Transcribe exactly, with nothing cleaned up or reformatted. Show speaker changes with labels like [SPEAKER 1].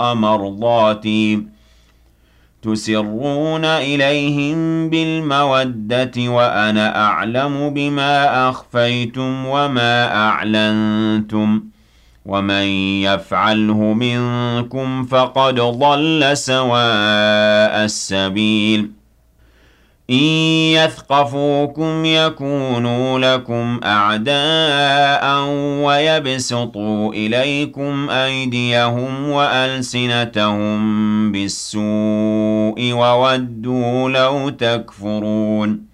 [SPEAKER 1] مرضاتي تسرون إليهم بالمودة وأنا أعلم بما أخفيتم وما أعلنتم ومن يفعله منكم فقد ضل سواء السبيل إن يثقفوكم يكونوا لكم أعداء ويبسطوا إليكم أيديهم وألسنتهم بالسوء وودوا لو تكفرون